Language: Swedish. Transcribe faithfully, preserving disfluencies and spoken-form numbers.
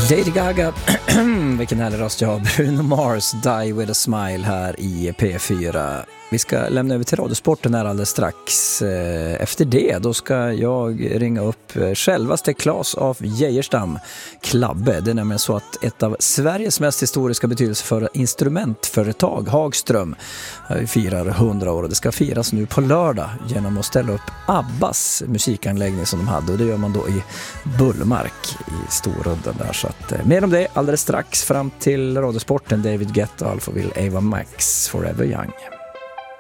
Lady Gaga, vilken härlig röst jag har. Bruno Mars, Die With A Smile här i P fyra. Vi ska lämna över till Radiosporten här alldeles strax. Efter det då ska jag ringa upp självaste Claes af Geijerstam, Klabbe. Det är nämligen så att ett av Sveriges mest historiska betydelsefulla instrumentföretag, Hagström, firar hundra år och det ska firas nu på lördag genom att ställa upp Abbas musikanläggning som de hade, och det gör man då i Bullmark i Storudden där. Så att, mer om det alldeles strax. Fram till Radiosporten, David Guetta, Alphaville, Ava Max, Forever Young.